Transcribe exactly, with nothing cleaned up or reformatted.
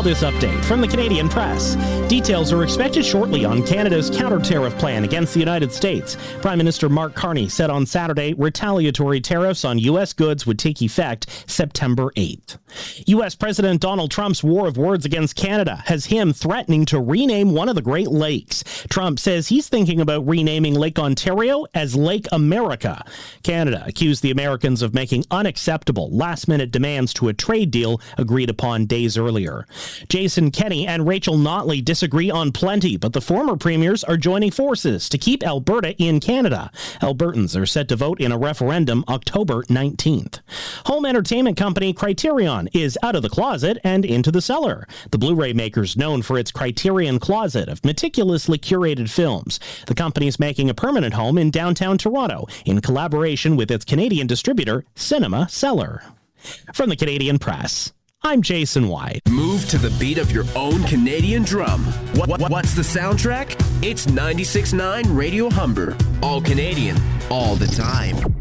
Now this update from the Canadian Press. Details are expected shortly on Canada's counter-tariff plan against the United States. Prime Minister Mark Carney said on Saturday retaliatory tariffs on U S goods would take effect September eighth. U S President Donald Trump's war of words against Canada has him threatening to rename one of the Great Lakes. Trump says he's thinking about renaming Lake Ontario as Lake America. Canada accused the Americans of making unacceptable last-minute demands to a trade deal agreed upon days earlier. Jason Kenney and Rachel Notley disagree on plenty, but the former premiers are joining forces to keep Alberta in Canada. Albertans are set to vote in a referendum October nineteenth. Home entertainment company Criterion is out of the closet and into the cellar. The Blu-ray maker's known for its Criterion closet of meticulously curated films. The company's making a permanent home in downtown Toronto in collaboration with its Canadian distributor, Cinema Cellar. From the Canadian Press, I'm Jason White. Move to the beat of your own Canadian drum. What, what, what's the soundtrack? It's ninety-six point nine Radio Humber. All Canadian, all the time.